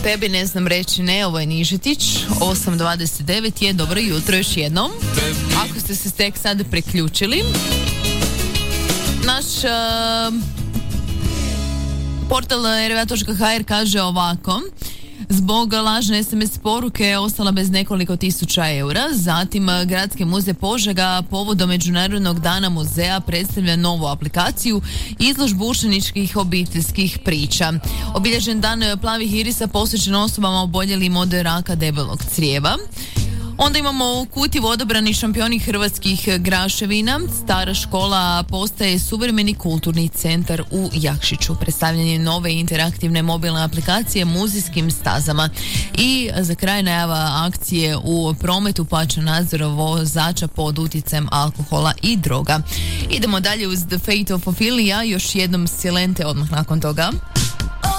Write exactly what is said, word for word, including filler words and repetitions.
Tebi ne znam reći ne, ovo je Nižetić, osam dvadeset devet je dobro jutro još jednom. Ako ste se tek sad preključili, naš uh, portal er ve a točka ha er kaže ovako: zbog lažne es em es poruke ostala bez nekoliko tisuća eura. Zatim Gradski muzej Požega povodom Međunarodnog dana muzeja predstavlja novu aplikaciju, izložbu učeničkih obiteljskih priča. Obilježen dan plavih irisa posvećen osobama oboljelim od raka debelog crijeva. Onda imamo u Kutjevu odabrani šampioni hrvatskih graševina. Stara škola postaje suvremeni kulturni centar u Jakšiću. Predstavljanje nove interaktivne mobilne aplikacije muzejskim stazama. I za kraj najava akcije u prometu, plaća nadzor vozača pod utjecajem alkohola i droga. Idemo dalje uz The Fate of Ophelia, još jednom Silente odmah nakon toga.